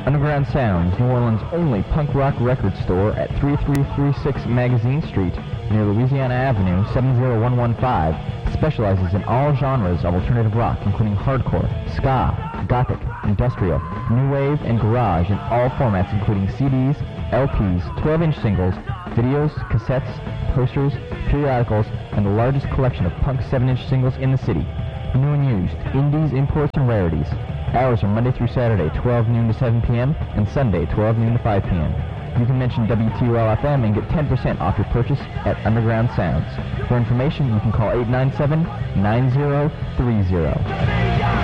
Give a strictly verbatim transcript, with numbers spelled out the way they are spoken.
Underground Sounds, New Orleans' only punk rock record store at thirty-three thirty-six Magazine Street near Louisiana Avenue, seven zero one one five, specializes in all genres of alternative rock, including hardcore, ska, gothic, industrial, new wave, and garage in all formats, including C Ds, L Ps, twelve-inch singles, videos, cassettes, posters, periodicals, and the largest collection of punk seven-inch singles in the city. New and used, indies, imports, and rarities. Hours are Monday through Saturday, twelve noon to seven p.m., and Sunday, twelve noon to five p.m. You can mention W T O L F M and get ten percent off your purchase at Underground Sounds. For information, you can call eight nine seven, nine zero three zero.